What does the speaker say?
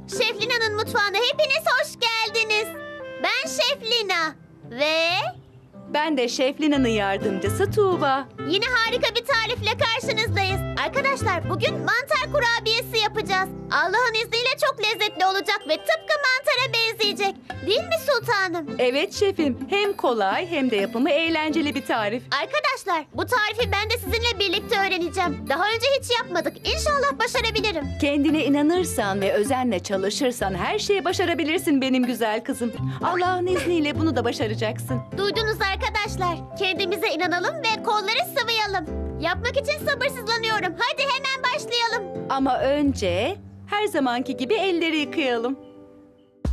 Şef Lina'nın mutfağına hepiniz hoş geldiniz. Ben Şef Lina ve Ben de Şef Lina'nın yardımcısı Tuğba. yine harika bir tarifle karşınızdayız. Arkadaşlar bugün mantar kurabiyesi yapacağız. Allah'ın izniyle çok lezzetli olacak ve tıpkı mantara benzeyecek. Değil mi sultanım? Evet şefim, hem kolay hem de yapımı eğlenceli bir tarif. Arkadaşlar bu tarifi ben de sizinle birlikte öğreneceğim. Daha önce hiç yapmadık. İnşallah başarabilirim. Kendine inanırsan ve özenle çalışırsan her şeyi başarabilirsin benim güzel kızım. Allah'ın izniyle bunu da başaracaksın. Duydunuz arkadaşlar. Kendimize inanalım ve kolları sıvayalım. Yapmak için sabırsızlanıyorum. Hadi hemen başlayalım. Ama önce her zamanki gibi elleri yıkayalım.